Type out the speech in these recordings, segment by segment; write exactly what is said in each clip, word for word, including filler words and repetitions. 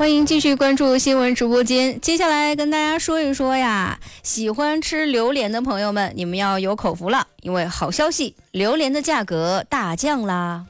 欢迎继续关注新闻直播间。接下来跟大家说一说呀，喜欢吃榴莲的朋友们，你们要有口福了，因为好消息，榴莲的价格大降啦。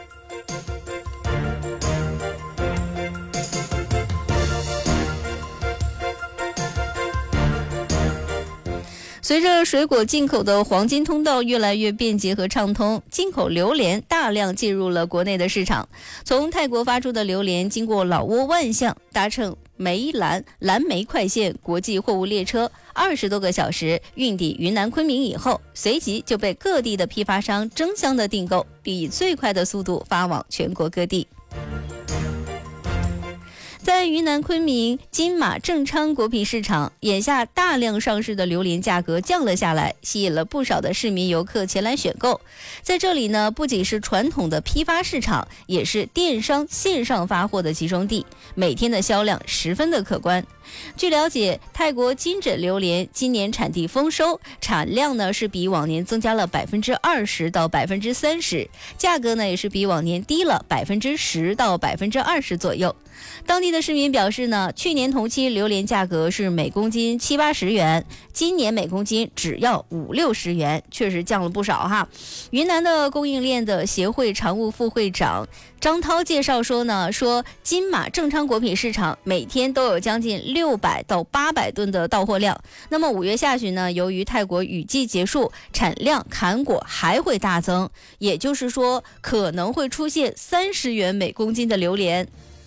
随着水果进口的黄金通道越来越便捷和畅通，进口榴莲大量进入了国内的市场。从泰国发出的榴莲经过老挝万象，搭乘梅兰蓝莓快线国际货物列车二十多个小时运抵云南昆明以后，随即就被各地的批发商争相的订购，并以最快的速度发往全国各地。在云南昆明金马正昌果品市场，眼下大量上市的榴莲价格降了下来，吸引了不少的市民游客前来选购。在这里呢，不仅是传统的批发市场，也是电商线上发货的集中地，每天的销量十分的可观。据了解，泰国金枕榴莲今年产地丰收，产量呢是比往年增加了百分之二十到百分之三十，价格呢也是比往年低了百分之十到百分之二十左右。当地的市民表示呢，去年同期榴莲价格是每公斤七八十元，今年每公斤只要五六十元，确实降了不少哈。云南的供应链的协会常务副会长张涛介绍说呢，说金马正昌果品市场每天都有将近六百到八百吨的到货量。那么五月下旬呢，由于泰国雨季结束，产量砍果还会大增，也就是说可能会出现三十元每公斤的榴莲。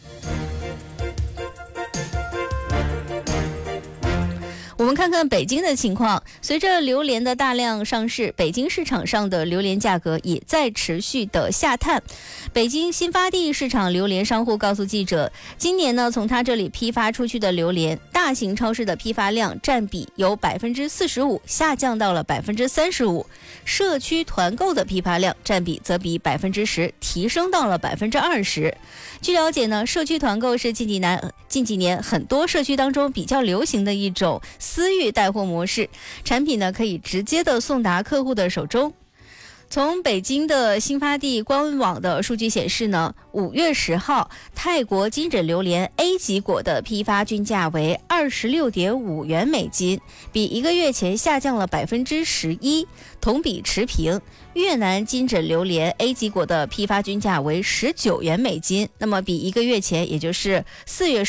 我们看看北京的情况，随着榴莲的大量上市，北京市场上的榴莲价格也在持续的下探。北京新发地市场榴莲商户告诉记者，今年呢，从他这里批发出去的榴莲，大型超市的批发量占比由百分之四十五下降到了百分之三十五，社区团购的批发量占比则比百分之十提升到了百分之二十。据了解呢，社区团购是近几年近几年很多社区当中比较流行的一种私域带货模式，产品呢可以直接的送达客户的手中。从北京的新发地官网的数据显示呢，五月十号，泰国金枕榴莲 A 级果的批发均价为二十六点五元每斤，比一个月前下降了百分之十一，同比持平。越南金枕榴莲 A 级果的批发均价为十九元每斤，那么比一个月前，也就是四月